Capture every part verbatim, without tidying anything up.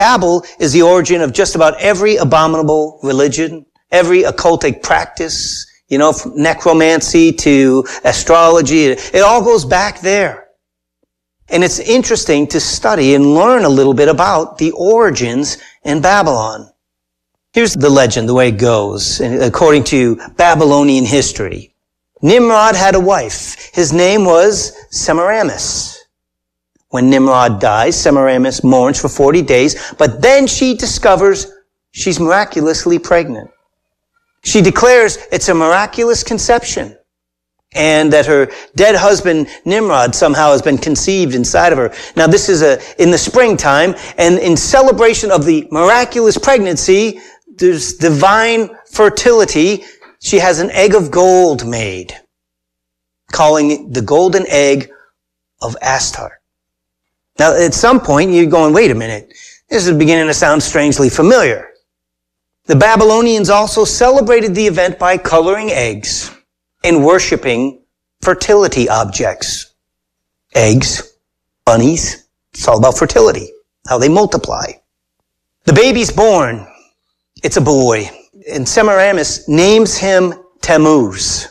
Babel is the origin of just about every abominable religion, every occultic practice, you know, from necromancy to astrology. It all goes back there. And it's interesting to study and learn a little bit about the origins in Babylon. Here's the legend, the way it goes, according to Babylonian history. Nimrod had a wife. His name was Semiramis. When Nimrod dies, Semiramis mourns for forty days, but then she discovers she's miraculously pregnant. She declares it's a miraculous conception, and that her dead husband Nimrod somehow has been conceived inside of her. Now this is a in the springtime, and in celebration of the miraculous pregnancy, there's divine fertility. She has an egg of gold made, calling it the golden egg of Astarte. Now, at some point, you're going, wait a minute, this is beginning to sound strangely familiar. The Babylonians also celebrated the event by coloring eggs and worshiping fertility objects. Eggs, bunnies, it's all about fertility, how they multiply. The baby's born. It's a boy. And Semiramis names him Tammuz.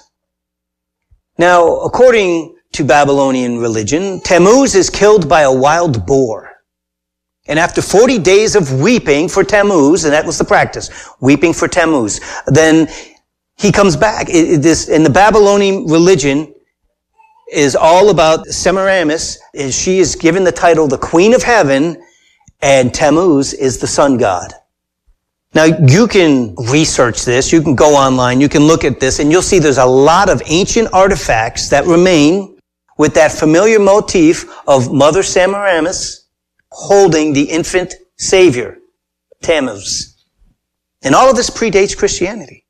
Now, according to Babylonian religion, Tammuz is killed by a wild boar. And after forty days of weeping for Tammuz, and that was the practice, weeping for Tammuz, then he comes back. It, it, this, in the Babylonian religion is all about Semiramis. She is given the title the Queen of Heaven, and Tammuz is the sun god. Now, you can research this, you can go online, you can look at this, and you'll see there's a lot of ancient artifacts that remain with that familiar motif of Mother Semiramis holding the infant Savior, Tammuz. And all of this predates Christianity.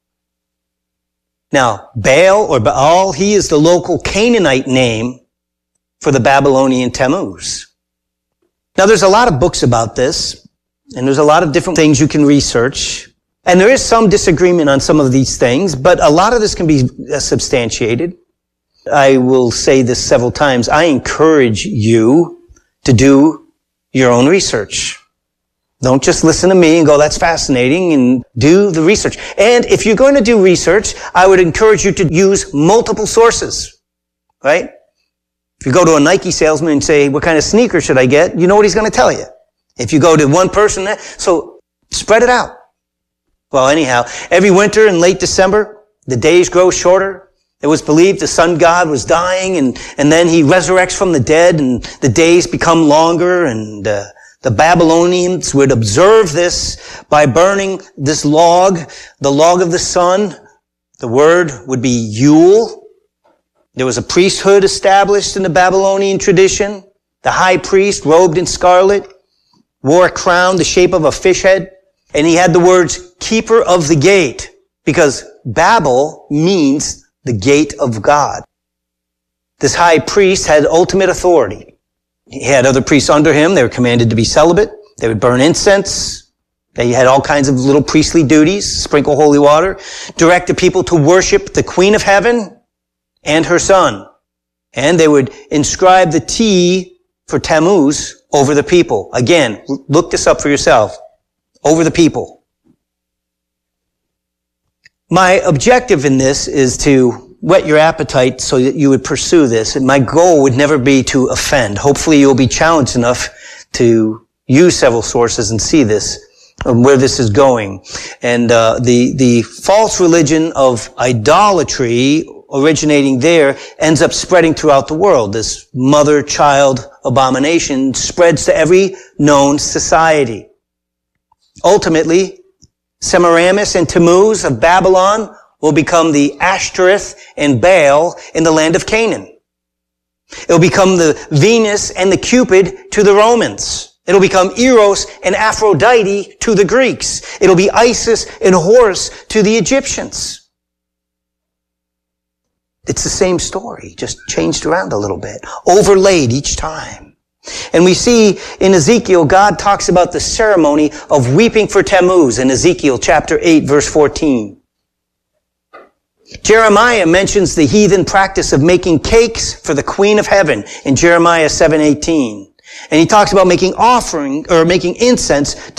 Now, Baal or Baal, he is the local Canaanite name for the Babylonian Tammuz. Now, there's a lot of books about this. And there's a lot of different things you can research. And there is some disagreement on some of these things, but a lot of this can be substantiated. I will say this several times. I encourage you to do your own research. Don't just listen to me and go, that's fascinating, and do the research. And if you're going to do research, I would encourage you to use multiple sources, right? If you go to a Nike salesman and say, what kind of sneaker should I get? You know what he's going to tell you. If you go to one person, so spread it out. Well, anyhow, every winter in late December, the days grow shorter. It was believed the sun god was dying, and, and then he resurrects from the dead, and the days become longer, and uh, the Babylonians would observe this by burning this log, the log of the sun. The word would be Yule. There was a priesthood established in the Babylonian tradition. The high priest, robed in scarlet, wore a crown the shape of a fish head, and he had the words, keeper of the gate, because Babel means the gate of God. This high priest had ultimate authority. He had other priests under him. They were commanded to be celibate. They would burn incense. They had all kinds of little priestly duties, sprinkle holy water, direct the people to worship the Queen of Heaven and her son. And they would inscribe the T for Tammuz over the people. Again, look this up for yourself. Over the people. My objective in this is to whet your appetite so that you would pursue this. And my goal would never be to offend. Hopefully you'll be challenged enough to use several sources and see this, where this is going. And uh, the the false religion of idolatry originating there ends up spreading throughout the world. This mother-child abomination spreads to every known society. Ultimately, Semiramis and Tammuz of Babylon will become the Ashtoreth and Baal in the land of Canaan. It will become the Venus and the Cupid to the Romans. It'll become Eros and Aphrodite to the Greeks. It'll be Isis and Horus to the Egyptians. It's the same story, just changed around a little bit, overlaid each time. And we see in Ezekiel, God talks about the ceremony of weeping for Tammuz in Ezekiel chapter eight, verse fourteen. Jeremiah mentions the heathen practice of making cakes for the Queen of Heaven in Jeremiah seven eighteen. And he talks about making offering, or making incense